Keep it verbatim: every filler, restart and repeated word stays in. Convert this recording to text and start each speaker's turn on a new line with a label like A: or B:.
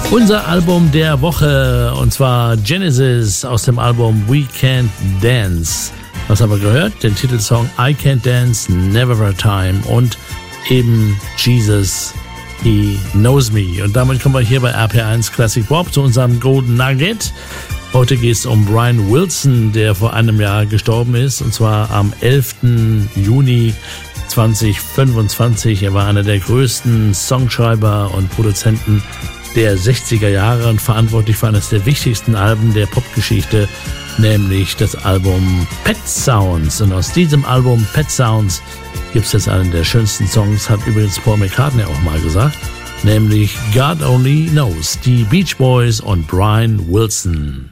A: Unser Album der Woche, und zwar Genesis aus dem Album We Can't Dance. Was haben wir gehört? Den Titelsong I Can't Dance, Never a Time und eben Jesus, He Knows Me. Und damit kommen wir hier bei R P R eins Classic Pop zu unserem Golden Nugget. Heute geht es um Brian Wilson, der vor einem Jahr gestorben ist, und zwar am elften Juni zweitausendfünfundzwanzig. Er war einer der größten Songschreiber und Produzenten der sechziger Jahre und verantwortlich für eines der wichtigsten Alben der Popgeschichte, nämlich das Album Pet Sounds. Und aus diesem Album Pet Sounds gibt es jetzt einen der schönsten Songs, hat übrigens Paul McCartney auch mal gesagt, nämlich God Only Knows, die Beach Boys und Brian Wilson.